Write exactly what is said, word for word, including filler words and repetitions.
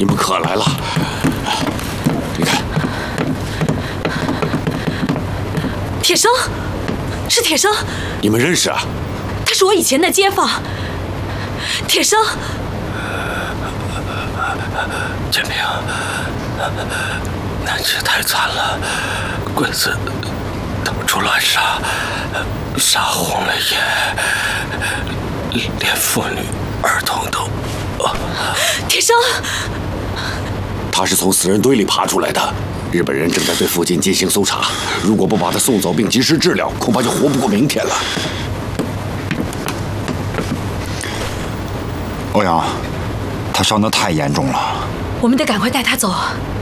你们可来了！你看， 铁生，是铁生。 你们认识啊？ 他是我以前的街坊。铁生， 建平，南池太惨了，鬼子到处乱杀，杀红了眼，连妇女儿童都…… 铁生， 他是从死人堆里爬出来的。日本人正在对附近进行搜查，如果不把他送走并及时治疗，恐怕就活不过明天了。 欧阳，他伤得太严重了， 我们得赶快带他走。